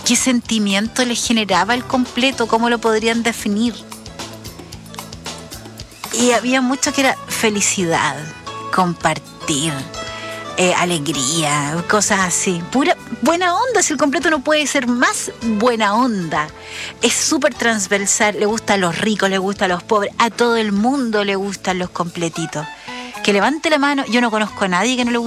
¿Qué sentimiento les generaba el completo? ¿Cómo lo podrían definir? Y había mucho que era felicidad, compartir, alegría, cosas así. Pura buena onda, si el completo no puede ser más buena onda. Es súper transversal, le gusta a los ricos, le gusta a los pobres, a todo el mundo le gustan los completitos. Que levante la mano, yo no conozco a nadie que no le guste